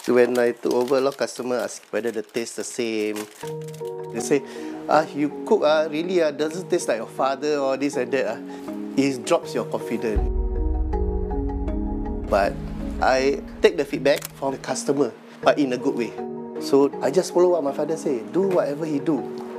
When I took over, a lot of customers ask whether the taste the same. They say, you cook really doesn't taste like your father or this and that. It drops your confidence. But I take the feedback from the customer, but in a good way. So I just follow what my father say. Do whatever he do.